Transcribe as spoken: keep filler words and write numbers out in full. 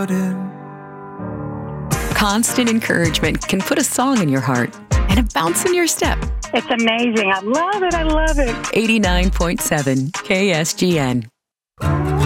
Constant encouragement can put a song in your heart and a bounce in your step. It's amazing. I love it. I love it. eighty-nine point seven K S G N.